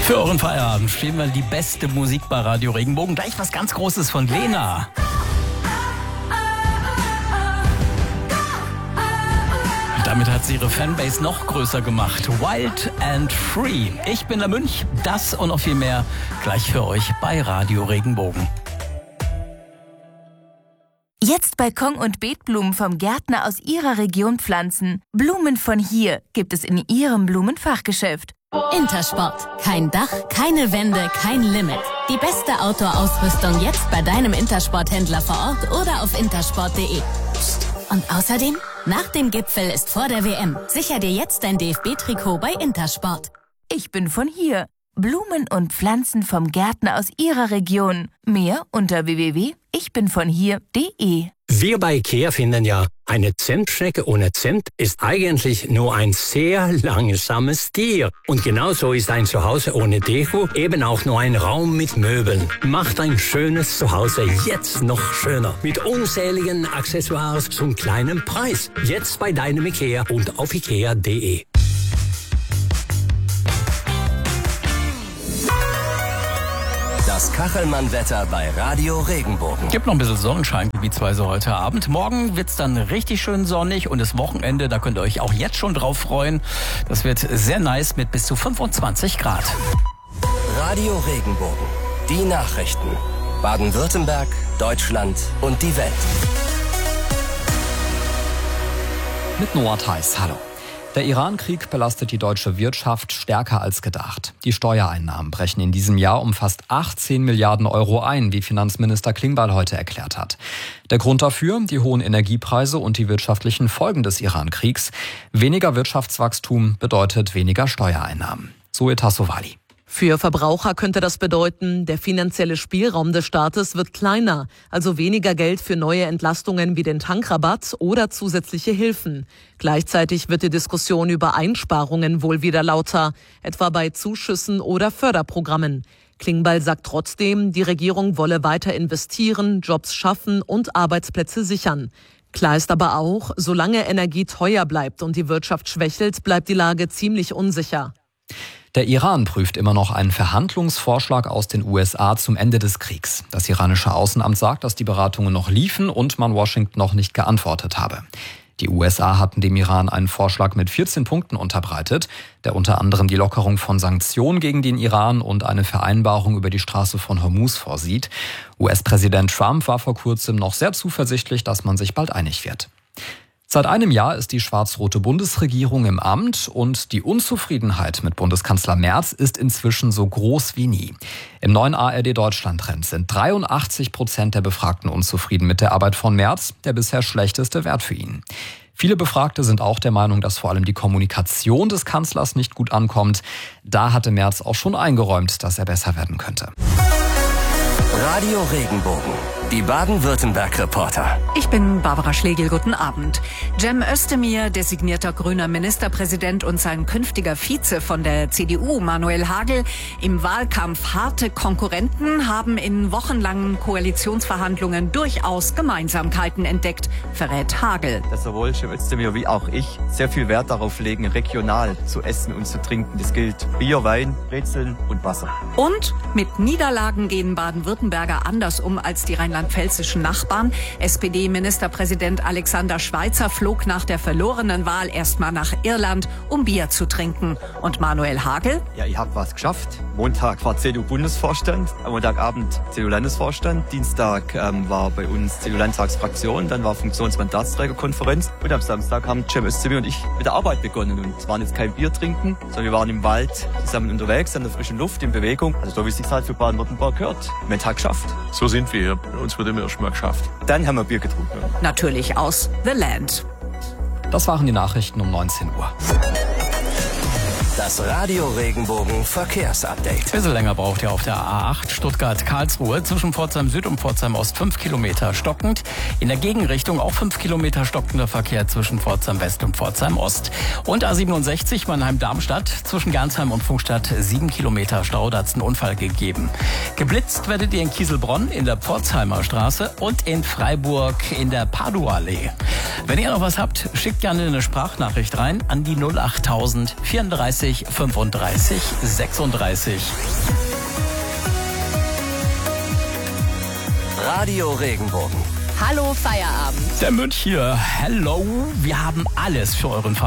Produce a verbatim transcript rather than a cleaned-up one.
Für euren Feierabend spielen wir die beste Musik bei Radio Regenbogen. Gleich was ganz Großes von Lena. Damit hat sie ihre Fanbase noch größer gemacht. Wild and Free. Ich bin der Münch. Das und noch viel mehr gleich für euch bei Radio Regenbogen. Jetzt Balkon- und Beetblumen vom Gärtner aus Ihrer Region pflanzen. Blumen von hier gibt es in Ihrem Blumenfachgeschäft. Intersport. Kein Dach, keine Wände, kein Limit. Die beste Outdoor-Ausrüstung jetzt bei deinem Intersport-Händler vor Ort oder auf intersport punkt de. Und außerdem, nach dem Gipfel ist vor der W M. Sicher dir jetzt dein D F B-Trikot bei Intersport. Ich bin von hier. Blumen und Pflanzen vom Gärtner aus Ihrer Region. Mehr unter w w w punkt ich bin von hier punkt de. Wir bei IKEA finden ja, eine Zentschnecke ohne Cent ist eigentlich nur ein sehr langsames Tier. Und genauso ist ein Zuhause ohne Deko eben auch nur ein Raum mit Möbeln. Macht ein schönes Zuhause jetzt noch schöner. Mit unzähligen Accessoires zum kleinen Preis. Jetzt bei deinem IKEA und auf ikea punkt de. Das Kachelmann-Wetter bei Radio Regenbogen. Gibt noch ein bisschen Sonnenschein, gebietsweise heute Abend. Morgen wird's dann richtig schön sonnig und das Wochenende, da könnt ihr euch auch jetzt schon drauf freuen. Das wird sehr nice mit bis zu fünfundzwanzig Grad. Radio Regenbogen. Die Nachrichten. Baden-Württemberg, Deutschland und die Welt. Mit Noah Theis, hallo. Der Iran-Krieg belastet die deutsche Wirtschaft stärker als gedacht. Die Steuereinnahmen brechen in diesem Jahr um fast achtzehn Milliarden Euro ein, wie Finanzminister Klingbeil heute erklärt hat. Der Grund dafür, die hohen Energiepreise und die wirtschaftlichen Folgen des Iran-Kriegs. Weniger Wirtschaftswachstum bedeutet weniger Steuereinnahmen. Zoe Tassovali. Für Verbraucher könnte das bedeuten, der finanzielle Spielraum des Staates wird kleiner, also weniger Geld für neue Entlastungen wie den Tankrabatt oder zusätzliche Hilfen. Gleichzeitig wird die Diskussion über Einsparungen wohl wieder lauter, etwa bei Zuschüssen oder Förderprogrammen. Klingbeil sagt trotzdem, die Regierung wolle weiter investieren, Jobs schaffen und Arbeitsplätze sichern. Klar ist aber auch, solange Energie teuer bleibt und die Wirtschaft schwächelt, bleibt die Lage ziemlich unsicher. Der Iran prüft immer noch einen Verhandlungsvorschlag aus den U S A zum Ende des Kriegs. Das iranische Außenamt sagt, dass die Beratungen noch liefen und man Washington noch nicht geantwortet habe. Die U S A hatten dem Iran einen Vorschlag mit vierzehn Punkten unterbreitet, der unter anderem die Lockerung von Sanktionen gegen den Iran und eine Vereinbarung über die Straße von Hormuz vorsieht. U S-Präsident Trump war vor kurzem noch sehr zuversichtlich, dass man sich bald einig wird. Seit einem Jahr ist die schwarz-rote Bundesregierung im Amt und die Unzufriedenheit mit Bundeskanzler Merz ist inzwischen so groß wie nie. Im neuen A R D-Deutschland-Trend sind dreiundachtzig Prozent der Befragten unzufrieden mit der Arbeit von Merz, der bisher schlechteste Wert für ihn. Viele Befragte sind auch der Meinung, dass vor allem die Kommunikation des Kanzlers nicht gut ankommt. Da hatte Merz auch schon eingeräumt, dass er besser werden könnte. Radio Regenbogen. Die Baden-Württemberg-Reporter. Ich bin Barbara Schlegel, guten Abend. Cem Özdemir, designierter grüner Ministerpräsident und sein künftiger Vize von der C D U, Manuel Hagel, im Wahlkampf harte Konkurrenten, haben in wochenlangen Koalitionsverhandlungen durchaus Gemeinsamkeiten entdeckt, verrät Hagel. Dass sowohl Cem Özdemir wie auch ich sehr viel Wert darauf legen, regional zu essen und zu trinken. Das gilt Bier, Wein, Brezeln und Wasser. Und mit Niederlagen gehen Baden-Württemberger anders um als die rheinland-pfälzischen Nachbarn. S P D-Ministerpräsident Alexander Schweitzer flog nach der verlorenen Wahl erstmal nach Irland, um Bier zu trinken. Und Manuel Hagel? Ja, ich habe was geschafft. Montag war C D U-Bundesvorstand, am Montagabend C D U-Landesvorstand. Dienstag ähm, war bei uns C D U-Landtagsfraktion, dann war Funktionsmandatsträgerkonferenz. Und am Samstag haben Cem Özdemir und ich mit der Arbeit begonnen. Und es waren jetzt kein Bier trinken, sondern wir waren im Wald zusammen unterwegs, an der frischen Luft, in Bewegung. Also so wie es sich halt für Baden-Württemberg gehört. Wir haben den Tag geschafft. So sind wir hier. Uns wurde immer erst mal geschafft. Dann haben wir Bier getrunken. Natürlich aus The Land. Das waren die Nachrichten um neunzehn Uhr. Das Radio Regenbogen Verkehrsupdate. Ein bisschen länger braucht ihr auf der A acht Stuttgart-Karlsruhe zwischen Pforzheim Süd und Pforzheim Ost fünf Kilometer stockend. In der Gegenrichtung auch fünf Kilometer stockender Verkehr zwischen Pforzheim West und Pforzheim Ost. Und A siebenundsechzig Mannheim-Darmstadt zwischen Gernsheim und Pfungstadt sieben Kilometer Stau. Da hat es einen Unfall gegeben. Geblitzt werdet ihr in Kieselbronn in der Pforzheimer Straße und in Freiburg in der Paduallee. Wenn ihr noch was habt, schickt gerne eine Sprachnachricht rein an die null achttausend vierunddreißig fünfunddreißig, fünfunddreißig, sechsunddreißig. Radio Regenbogen. Hallo Feierabend. Der Mönch hier. Hello. Wir haben alles für euren Feierabend.